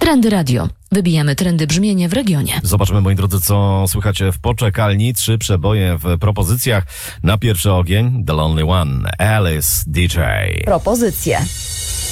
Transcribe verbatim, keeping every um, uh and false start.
Trendy Radio. Wybijamy trendy brzmienia w regionie. Zobaczmy, moi drodzy, co słychacie w poczekalni. Trzy przeboje w propozycjach. Na pierwszy ogień The Lonely One, Alice D J. Propozycje.